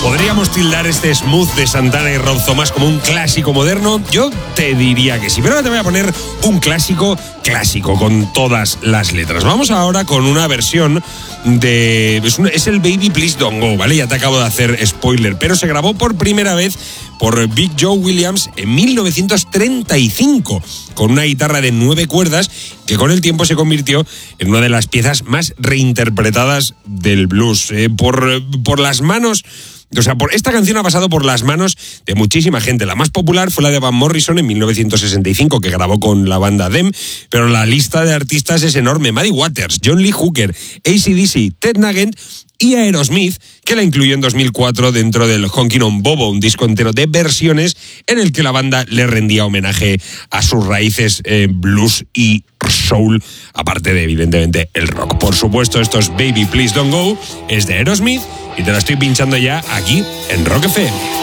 ¿Podríamos tildar este smooth de Santana y Rob Thomas como un clásico moderno? Yo te diría que sí, pero ahora te voy a poner un clásico con todas las letras. Vamos ahora con una versión de... Es el Baby Please Don't Go, ¿vale? Ya te acabo de hacer spoiler, pero se grabó por primera vez por Big Joe Williams en 1935, con una guitarra de 9 cuerdas que con el tiempo se convirtió en una de las piezas más reinterpretadas del blues. Por las manos... O sea, esta canción ha pasado por las manos de muchísima gente. La más popular fue la de Van Morrison en 1965, que grabó con la banda Them, pero la lista de artistas es enorme. Muddy Waters, John Lee Hooker, AC/DC, Ted Nugent y Aerosmith, que la incluyó en 2004 dentro del Honkin' on Bobo, un disco entero de versiones en el que la banda le rendía homenaje a sus raíces blues y soul, aparte de, evidentemente, el rock. Por supuesto, esto es Baby Please Don't Go, es de Aerosmith y te la estoy pinchando ya aquí en Rock FM.